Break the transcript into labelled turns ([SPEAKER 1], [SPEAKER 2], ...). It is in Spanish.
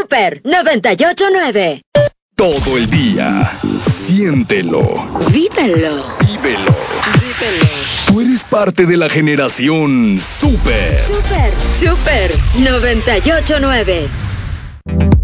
[SPEAKER 1] Super 98.9.
[SPEAKER 2] Todo el día, siéntelo.
[SPEAKER 1] Vívelo.
[SPEAKER 2] Vívelo. Tú eres parte de la generación Super.
[SPEAKER 1] Super 98.9.